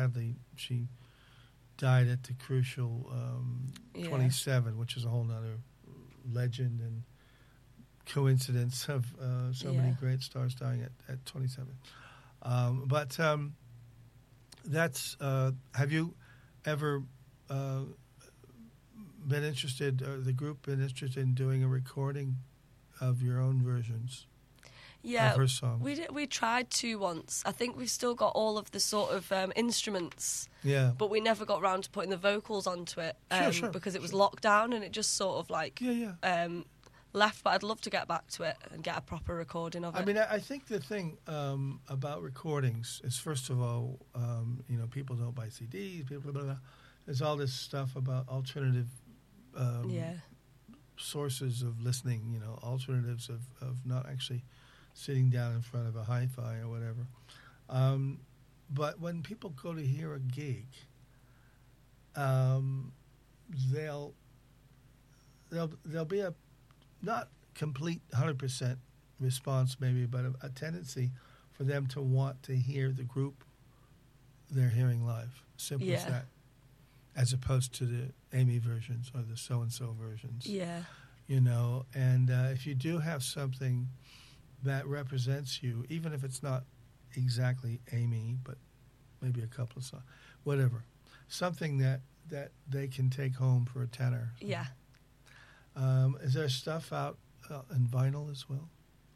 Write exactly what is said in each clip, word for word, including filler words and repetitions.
sadly, she died at the crucial um, Yeah. twenty-seven, which is a whole nother legend and coincidence of uh, so Yeah. many great stars dying at, at twenty-seven. Um, but um, that's, uh, have you ever uh, been interested, or the group been interested in doing a recording of your own versions Yeah, of her songs? we did, we tried to once. I think we've still got all of the sort of um, instruments, Yeah. but we never got round to putting the vocals onto it um, Sure, sure, because it was sure. lockdown and it just sort of like Yeah, yeah. um, left. But I'd love to get back to it and get a proper recording of it. I mean, I I think the thing um, about recordings is, first of all, um, you know, people don't buy C Ds. People, blah, blah, blah. There's all this stuff about alternative um, yeah, sources of listening. You know, alternatives of, of not actually sitting down in front of a hi-fi or whatever. Um, but when people go to hear a gig, um, they'll there'll there'll be a not complete one hundred percent response maybe, but a, a tendency for them to want to hear the group they're hearing live. Simple as Yeah. that. As opposed to the Amy versions or the so-and-so versions. yeah, You know, and uh, if you do have something that represents you, even if it's not exactly Amy, but maybe a couple of songs, whatever, something that, that they can take home for a tenner. yeah. Um, is there stuff out uh, in vinyl as well?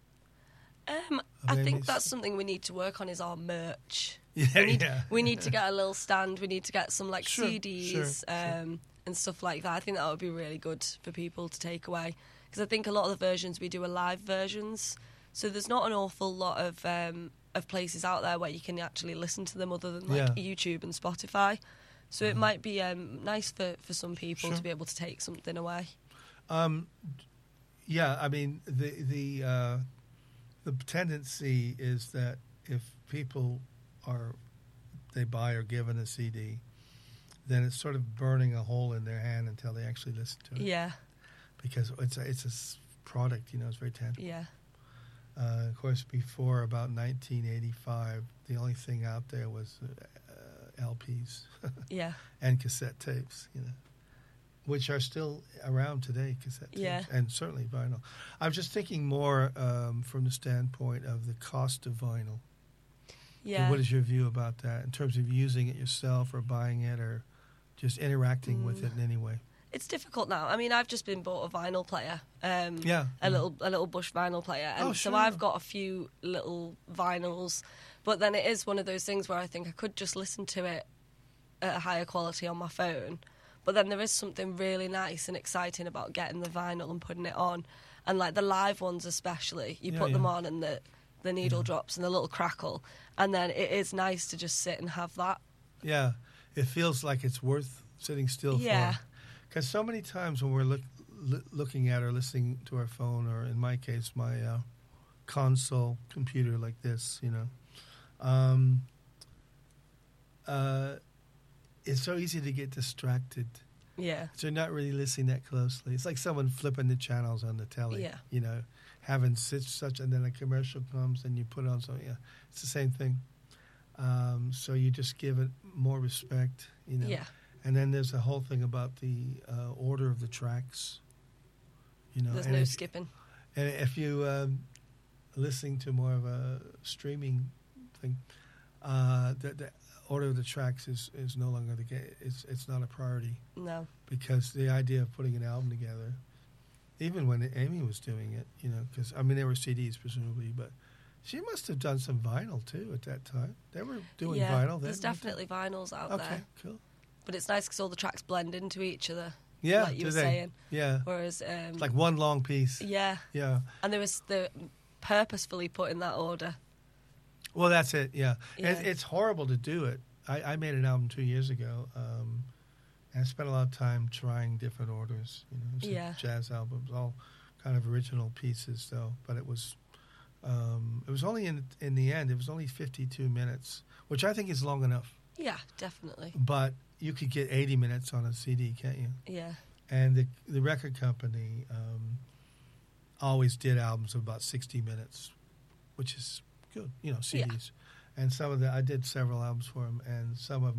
Um, Of I think Amy's? that's something we need to work on is our merch. Yeah, We need, yeah. we need to get a little stand. We need to get some like Sure, C Ds sure, sure. um, and stuff like that. I think that would be really good for people to take away because I think a lot of the versions we do are live versions, so there's not an awful lot of um, of places out there where you can actually listen to them other than like Yeah. YouTube and Spotify. So it might be um, nice for, for some people Sure. to be able to take something away. Um, yeah, I mean, the the uh, the tendency is that if people are they buy or given a C D, then it's sort of burning a hole in their hand until they actually listen to it. Yeah, Because it's a, it's a s- product, you know, it's very tangible. yeah, Uh, of course, before about nineteen eighty-five, the only thing out there was uh, L Ps yeah, and cassette tapes, you know, which are still around today, cassette tapes, Yeah. and certainly vinyl. I'm just thinking more um, from the standpoint of the cost of vinyl. yeah. What is your view about that in terms of using it yourself or buying it or just interacting with Mm. it in any way? It's difficult now. I mean, I've just been bought a vinyl player. Um, Yeah, A yeah. little a little Bush vinyl player. And Oh, so sure. I've got a few little vinyls. But then it is one of those things where I think I could just listen to it at a higher quality on my phone. But then there is something really nice and exciting about getting the vinyl and putting it on. And like the live ones especially, you Yeah, put them yeah. on and the, the needle Yeah. drops and the little crackle. And then it is nice to just sit and have that. Yeah, it feels like it's worth sitting still Yeah. for. Because so many times when we're look, l- looking at or listening to our phone, or in my case, my uh, console computer like this, you know, um, uh, it's so easy to get distracted. Yeah. So you're not really listening that closely. It's like someone flipping the channels on the telly, Yeah. you know, having such, such, and then a commercial comes and you put on something. Yeah, it's the same thing. Um, so you just give it more respect, you know. Yeah. And then there's a whole thing about the uh, order of the tracks, you know. There's and no if, skipping. And if you um, listening to more of a streaming thing, uh, the, the order of the tracks is, is no longer the case. It's it's not a priority No. because the idea of putting an album together, even when Amy was doing it, you know, because I mean there were C Ds presumably, but she must have done some vinyl too at that time. They were doing yeah, vinyl then. there's weren't they? definitely vinyls out Okay, there. cool. But it's nice because all the tracks blend into each other, Yeah, like you do were they? saying. Yeah, Whereas, um, it's like one long piece. yeah, Yeah. and there was the purposefully put in that order. Well, that's it. Yeah, Yeah. It, it's horrible to do it. I, I made an album two years ago, um, and I spent a lot of time trying different orders. You know, it was a Yeah. jazz albums, all kind of original pieces, though. But it was, um, it was only in in the end, it was only fifty-two minutes, which I think is long enough. Yeah, definitely. But you could get eighty minutes on a C D, can't you? Yeah, And the the record company um, always did albums of about sixty minutes, which is good, you know, C Ds. Yeah. And some of the I did several albums for them, and some of